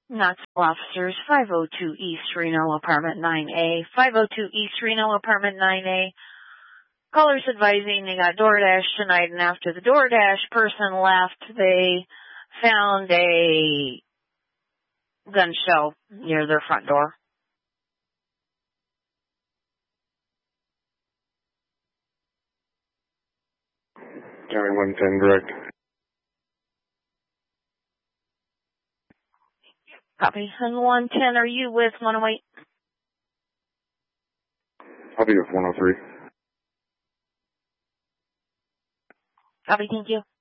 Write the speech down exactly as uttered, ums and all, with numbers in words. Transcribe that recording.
Knoxville officers, five oh two East Reno, apartment nine A, five oh two East Reno, apartment nine A. Callers advising they got DoorDash tonight, and after the DoorDash person left, they found a gun shell near their front door. County one ten direct. Copy. And one ten, are you with one oh eight? I'll be with one oh three. Copy, thank you.